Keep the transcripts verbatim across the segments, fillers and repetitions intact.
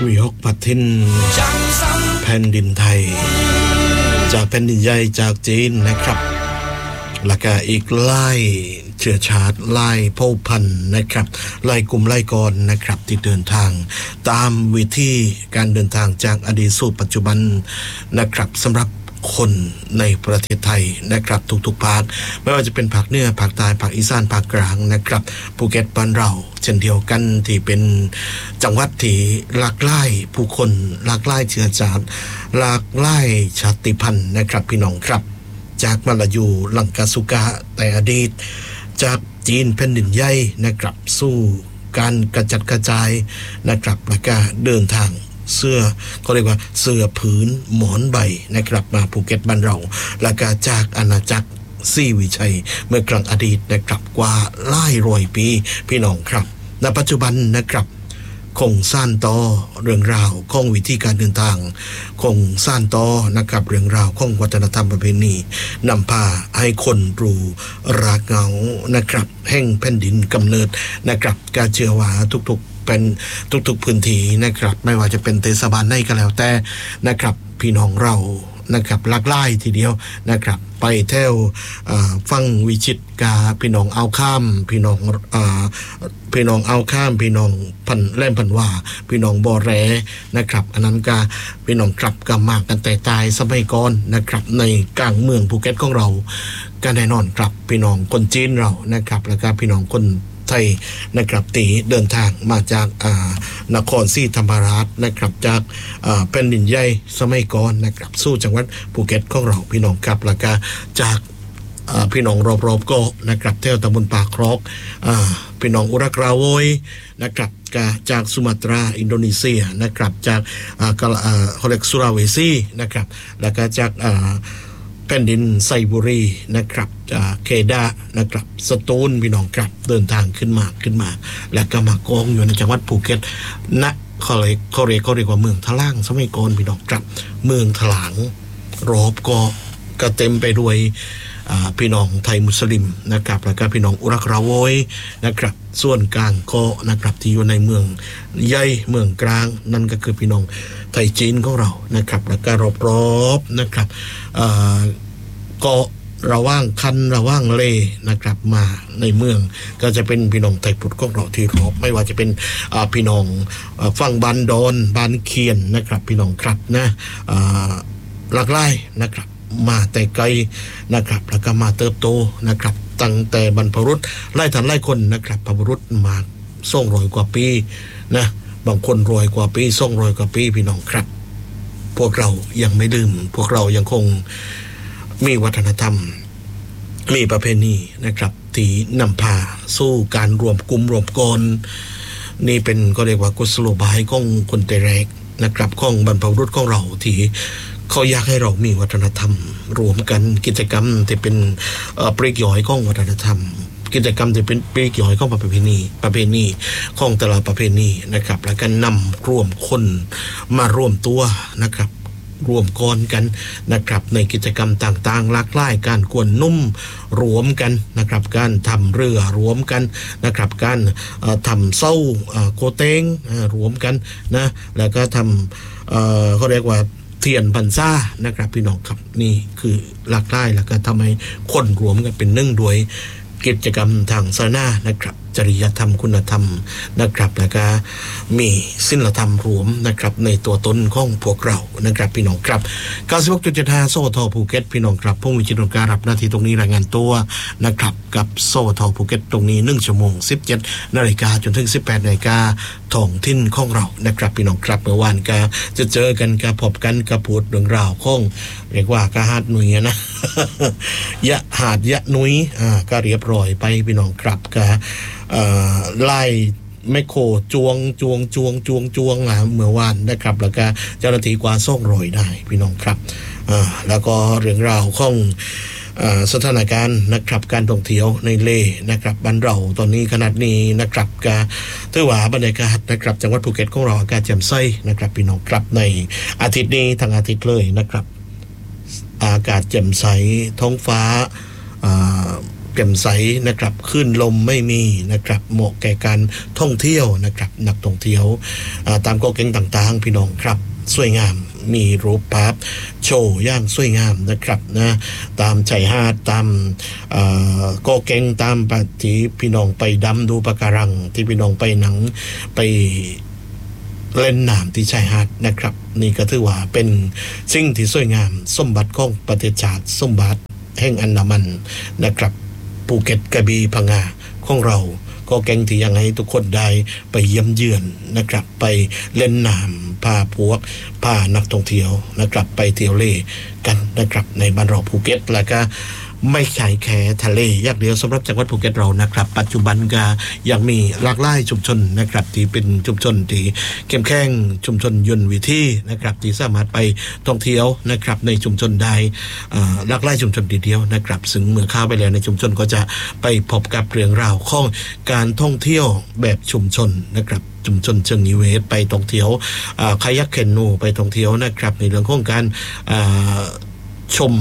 วิหกพัดทินแผ่นดินไทยจากแผ่นดินใหญ่จากจีนนะครับแล้วก็อีกไล่เชื้อชาติไล่เผ่าพันธุ์นะครับไล่กลุ่มไล่กรนะครับที่เดินทางตามวิธีการเดินทางจากอดีตสู่ปัจจุบันนะครับสำหรับคนในประเทศไทยนะครับทุกๆภาคไม่ว่าจะเป็นภาคเหนือภาคใต้ภาคอีสานภาคกลางนะครับภูเก็ตบ้านเราเช่นเดียวกันที่เป็นจังหวัดที่หลากหลายผู้คนหลากหลายเชื้อชาติหลากหลายชาติพันธุ์นะครับพี่น้องครับจากมาลายูลังกาสุกะแต่อดีตจากจีนแผ่นดินใหญ่นะครับสู้การกระจัดกระจายนะครับแล้วก็เดินทางเสื้อก็เรียกว่าเสื้อผืนหมอนใบนะครับมาภูเก็ตบ้านเราแล้วก็จากอาณาจักรซี่วิชัยเมื่อครั้งอดีตนะครับกว่าหลายร้อยปีพี่น้องครับณปัจจุบันนะครับคงสานต่อเรื่องราวของวิธีการเดินทางคงสานต่อนะครับเรื่องราวของวัฒนธรรมประเพณีนำพาให้คนรู้รากเหง้านะครับแห่งแผ่นดินกำเนิดนะครับการเชื่อว่าทุกๆเป็นทุกๆพื้นที่นะครับไม่ว่าจะเป็นเทศบาลไหนก็แล้วแต่นะครับพี่น้องเรานะครับหลากหลายทีเดียวนะครับไปเที่ยวฟังวิจิตรกาพี่น้องเอาข้ามพี่น้องพี่น้องเอาข้ามพี่น้องพันแล่มพันว่าพี่น้องบ่อแรนะครับอันนั้นก็พี่น้องกลับกันมากกันแต่ตายสมัยก่อนนะครับในกลางเมืองภูเก็ตของเราก็แน่นอนครับพี่น้องคนจีนเรานะครับแล้วก็พี่น้องคนไทยนะครับตีเดินทางมาจากนครศรีธรรมราชนะครับจากแผ่นดินใหญ่สมัยก่อนนะครับสู่จังหวัดภูเก็ตของเราพี่น้องครับแล้วก็จากพี่น้องรอบๆก็นะครับเที่ยวตำบลปากครอกพี่น้องอุรักราโวยนะครับจากสุมาตราอินโดนีเซียนะครับจากเขาเรียกสุราเวซีนะครับแล้วก็จากแผ่นดินไซบุรีนะครับจากเคดานะครับสตูลพี่น้องครับเดินทางขึ้นมาขึ้นมาแล้วก็มากองอยู่ในจังหวัดภูเก็ตณเขาเรียกเขาเรียกเขาเรียกว่าเมืองทะล่างสมัยก่อนพี่น้องครับเมืองถลางรอบก็ก็เต็มไปด้วยพี่น้องไทยมุสลิมนะครับแล้วก็พี่น้องอุรักราโวยนะครับส่วนกลางก็นะครับที่อยู่ในเมืองใหญ่เมืองกลางนั่นก็คือพี่น้องไทยจีนของเรานะครับแล้วก็รอบๆนะครับก็ระว่างคันระว่างเลนะครับมาในเมืองก็จะเป็นพี่น้องไทยพุทธของเราที่รอบไม่ว่าจะเป็นพี่น้องฝั่งบ้านดอนบ้านเคียนนะครับพี่น้องครับนะหลากหลายนะครับมาแต่ไกลนะครับแล้วก็มาเติบโตนะครับตั้งแต่บรรพบุรุษไล่ทันไล่คนนะครับบรรพบุรุษมาสองร้อยกว่าปีนะบางคนร้อยกว่าปีสองร้อยกว่าปีพี่น้องครับพวกเรายังไม่ลืมพวกเรายังคงมีวัฒนธรรมมีประเพณีนะครับที่นำพาสู้การรวมกลุ่มรวมกลนี่เป็นก็เรียกว่ากุศโลบายของคนแต่แรกนะครับของบรรพบุรุษของเราที่เขาอยากให้เรามีวัฒนธรรมรวมกันกิจกรรมที่เป็นปลีกย่อยของวัฒนธรรมกิจกรรมที่เป็นปลีกย่อยของประเพณีประเพณีของแต่ละประเพณีนะครับแล้วก็นำรวมคนมารวมตัวนะครับรวมกรกันนะครับในกิจกรรมต่างๆหลากหลายการกวนนุ่มรวมกันนะครับการทำเรือรวมกันนะครับการทำเส้าโกเต้งรวมกันนะแล้วก็ทำเขาเรียกว่าเทียนพรรษานะครับพี่น้องครับนี่คือหลากหลายแล้วก็ทำให้คนรวมกันเป็นหนึ่งด้วยกิจกรรมทางศาสนานะครับจริยธรรมคุณธรรมนะครับแล้วก็มีศีลธรรมรวมนะครับในตัวตนของพวกเรานะครับพี่น้องครับ เก้าสิบหกจุดเจ็ดห้า โซทภูเก็ตพี่น้องครับผู้มีจิตวิญญาณรับหน้าที่ตรงนี้รายงานตัวนะครับกับโซทภูเก็ตตรงนี้หนึ่งชั่วโมงสิบเจ็ดนาฬิกาจนถึงสิบแปดนาฬิกาท้องถิ่นของเรานะครับพี่น้องครับเมื่อวานก็จะเจอกันกับพบกันกับพูดเรื่องราวของเรียกว่ากะหาดหนุยนะ ยะหาดยะหนุยอ่าก็เรียบร้อยไปพี่น้องครับก็ไล่ไม่โคจวงจวงจวงจวงจวงอ่ะเมื่อวานนะครับแล้วก็เจ้าหน้าที่กว่าส่งรอยได้พี่น้องครับอ่าแล้วก็เรื่องราวของสถานการณ์นะครับการท่องเที่ยวในเลนะครับบ้านเราตอนนี้ขนาดนี้นะครับก็ถือว่าบรรยากาศนะครับจังหวัดภูเก็ตของเราอากาศแจ่มใสนะครับพี่น้องครับในอาทิตย์นี้ทั้งอาทิตย์เลยนะครับอากาศแจ่มใสท้องฟ้าแจ่มใสนะครับคลื่นลมไม่มีนะครับเหมาะแก่การท่องเที่ยวนะครับนักท่องเที่ยวตามเกาะเก่งต่างๆพี่น้องครับสวยงามมีรูปภาพโชว์ย่างสวยงามนะครับนะตามชายหาดตามเกาะเก่งตามปฏิพี่น้องไปดำดูปะการังที่พี่น้องไปหนังไปเล่นน้ำที่ชายหาดนะครับนี่ก็ถือว่าเป็นสิ่งที่สวยงามสมบัติของประเทศชาติสมบัติแห่งอันดามันนะครับภูเก็ตกระบี่พังงาของเราก็แก่งที่ยังให้ทุกคนได้ไปเยี่ยมเยือนนะครับไปเล่นน้ำพาพวกพานักท่องเที่ยวนะครับไปเที่ยวเล่กันนะครับในบ้านเราภูเก็ตแล้วก็ไม่ใช่แค่ทะเลอย่างเดียวสำหรับจังหวัดภูเก็ตเรานะครับปัจจุบันก็ยังมีหลากหลายชุมชนนะครับที่เป็นชุมชนที่เข้มแข็งชุมชนยนต์วิถีนะครับที่สามารถไปท่องเที่ยวนะครับในชุมชนได้หลากหลายชุมชนทีเดียวนะครับซึ่งเมื่อเข้าไปแล้วในชุมชนก็จะไปพบกับเรื่องราวของการท่องเที่ยวแบบชุมชนนะครับชุมชนเชิงนิเวศไปท่องเที่ยวคายัคแคนูไปท่องเที่ยวนะครับในเรื่องของการชม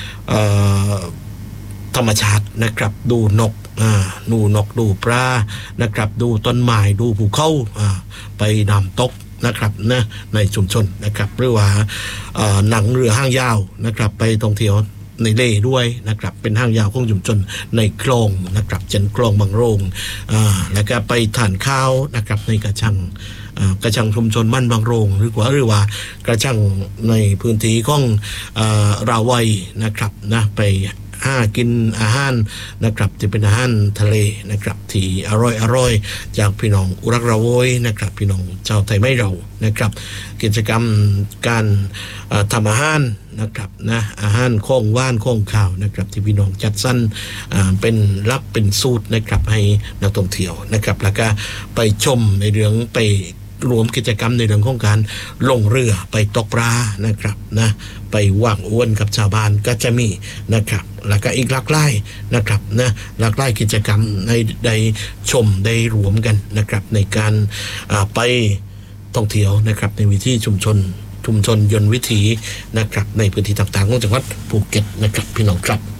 ธรรมชาตินะครับดูนกอ่าดูนกดูปลานะครับดูต้นไม้ดูภูเขาอ่าไปน้ำตกนะครับนะในชุมชนนะครับหรือว่าหนังเรือห้างยาวนะครับไปท่องเที่ยวในเล่ด้วยนะครับเป็นห้างยาวของชุมชนในคลองนะครับเช่นคลองบางโรงอ่าแล้วก็ไปทานข้าวนะครับในกระชังกระชังชุมชนบ้านบางโรงหรือว่าหรือว่ากระชังในพื้นที่ของราวัยนะครับนะไปห้ากินอาหารนะครับที่เป็นอาหารทะเลนะครับที่อร่อยอร่อยจากพี่น้องอุรักระโวยนะครับพี่น้องชาวไทยไม่เรานะครับกิจกรรมการทำอาหารนะครับนะอาหารข้องว่านข้องข่าวนะครับที่พี่น้องจัดสรรเป็นรับเป็นสูตรนะครับให้นักท่องเที่ยวนะครับแล้วก็ไปชมในเรื่องไปรวมกิจกรรมในเรื่องของการลงเรือไปตกปลานะครับนะไปว่างอ้วนกับชาวบ้านก็จะมีนะครับแล้วก็อีกหลากหลายนะครับนะหลากหลายกิจกรรมในได้ชมได้รวมกันนะครับในการไปท่องเที่ยวนะครับในวิถีชุมชนชุมชนยนต์วิถีนะครับในพื้นที่ต่างๆของจังหวัดภูเก็ตนะครับพี่น้องครับ